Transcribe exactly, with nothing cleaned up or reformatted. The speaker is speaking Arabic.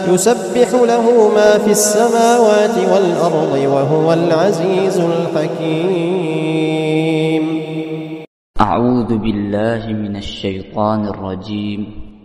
يسبح له ما في السماوات والأرض وهو العزيز الحكيم. أعوذ بالله من الشيطان الرجيم.